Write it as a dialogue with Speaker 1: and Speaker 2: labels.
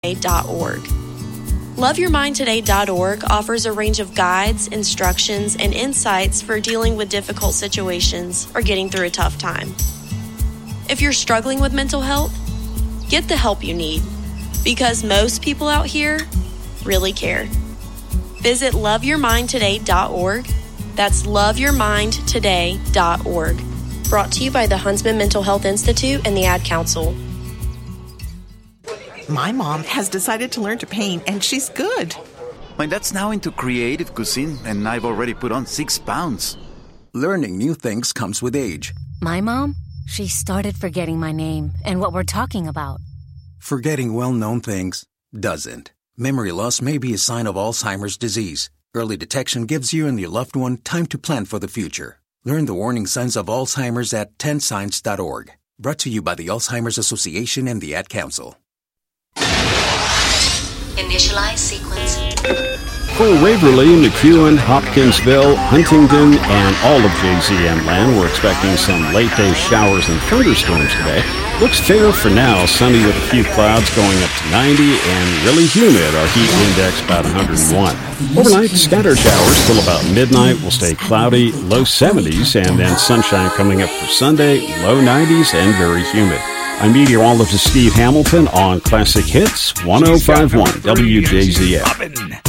Speaker 1: LoveYourMindToday.org offers a range of guides, instructions, and insights for dealing with difficult situations or getting through a tough time. If you're struggling with mental health, get the help you need, because most people out here really care. Visit LoveYourMindToday.org. That's LoveYourMindToday.org. Brought to you by the Huntsman Mental Health Institute and the Ad Council.
Speaker 2: My mom has decided to learn to paint, and she's good.
Speaker 3: My dad's now into creative cuisine, and I've already put on 6 pounds.
Speaker 4: Learning new things comes with age.
Speaker 5: My mom, she started forgetting my name and what we're talking about.
Speaker 4: Forgetting well-known things doesn't. Memory loss may be a sign of Alzheimer's disease. Early detection gives you and your loved one time to plan for the future. Learn the warning signs of Alzheimer's at 10signs.org. Brought to you by the Alzheimer's Association and the Ad Council.
Speaker 6: Initialize sequence.
Speaker 7: For Waverly, McEwen, Hopkinsville, Huntington, and all of JZM land, we're expecting some late-day showers and thunderstorms today. Looks fair for now, sunny with a few clouds going up to 90, and really humid, our heat index about 101. Overnight, scattered showers till about midnight. Will stay cloudy, low 70s, and then sunshine coming up for Sunday, low 90s, and very humid. I'm meteorologist Steve Hamilton on Classic Hits 105.1 WJZM.